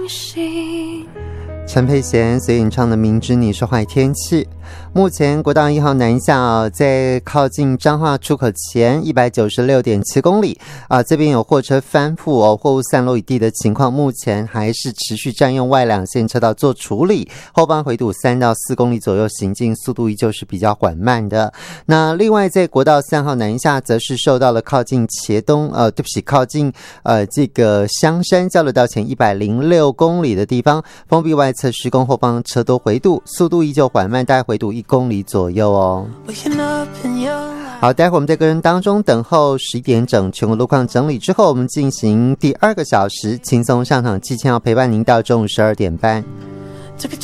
陈佩娴所演唱的《明知你是坏天气》。目前国道1号南下在靠近彰化出口前 196.7 公里这边有货车翻覆货物散落一地的情况，目前还是持续占用外两线车道做处理，后方回堵3到4公里左右，行进速度依旧是比较缓慢的。那另外在国道3号南下则是受到了靠近茄东靠近这个香山交流道前106公里的地方封闭外侧施工，后方车多回堵，速度依旧缓慢，大概回堵1公里左右哦。好，待会我们在歌声当中等候11点整全国路况整理之后，我们进行第2个小时轻松上场，季谦要陪伴您到中午12点半。